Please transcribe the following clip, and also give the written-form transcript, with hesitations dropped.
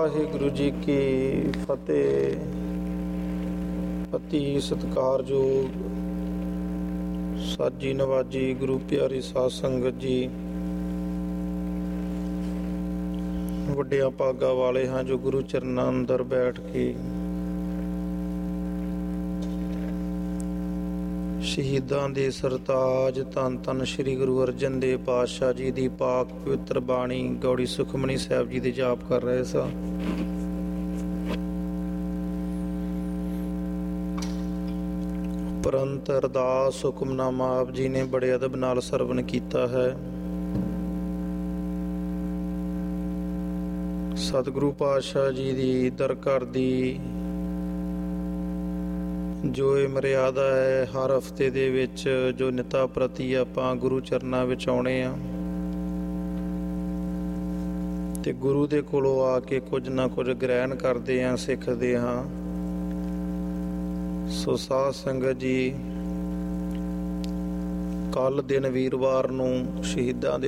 ਵਾਹਿਗੁਰੂ ਜੀ ਕੀ ਫਤਿਹ। ਅਤੀ ਸਤਿਕਾਰਯੋਗ ਸਾਜੀ ਨਵਾਜੀ ਗੁਰੂ ਪਿਆਰੀ ਸਾਧ ਸੰਗਤ ਜੀ, ਵੱਡਿਆਂ ਭਾਗਾਂ ਵਾਲੇ ਹਾਂ ਜੋ ਗੁਰੂ ਚਰਨਾਂ ਅੰਦਰ ਬੈਠ ਕੇ ਸ਼ਹੀਦਾਂ ਦੇ ਸਰਤਾਜ ਧੰਨ ਧੰਨ ਸ੍ਰੀ ਗੁਰੂ ਅਰਜਨ ਦੇਵ ਪਾਤਸ਼ਾਹ ਜੀ ਦੀ ਪਾਕ ਪਵਿੱਤਰ ਬਾਣੀ ਗੌੜੀ ਸੁਖਮਨੀ ਸਾਹਿਬ ਜੀ ਦੇ ਜਾਪ ਕਰ ਰਹੇ ਸਾਂ। ਉਪਰੰਤ ਅਰਦਾਸ ਹੁਕਮਨਾਮਾ ਆਪ ਜੀ ਨੇ ਬੜੇ ਅਦਬ ਨਾਲ ਸਰਵਣ ਕੀਤਾ ਹੈ। ਸਤਿਗੁਰੂ ਪਾਤਸ਼ਾਹ ਜੀ ਦੀ ਦਰ ਘਰ ਦੀ ਜੋ ਇਹ ਮਰਿਆਦਾ ਹੈ, ਹਰ ਹਫ਼ਤੇ ਦੇ ਵਿੱਚ ਜੋ ਨਿਤਾ ਪ੍ਰਤੀ ਆਪਾਂ ਗੁਰੂ ਚਰਨਾਂ ਵਿੱਚ ਆਉਣੇ ਆ ਤੇ ਗੁਰੂ ਦੇ ਕੋਲੋਂ ਆ ਕੇ ਕੁਝ ਨਾ ਕੁਝ ਗ੍ਰਹਿਣ ਕਰਦੇ ਹਾਂ, ਸਿੱਖਦੇ ਹਾਂ। ਸੋ ਸਾਧ ਸੰਗਤ ਜੀ, ਕੱਲ੍ਹ ਦਿਨ ਵੀਰਵਾਰ ਨੂੰ ਸ਼ਹੀਦਾਂ ਦੇ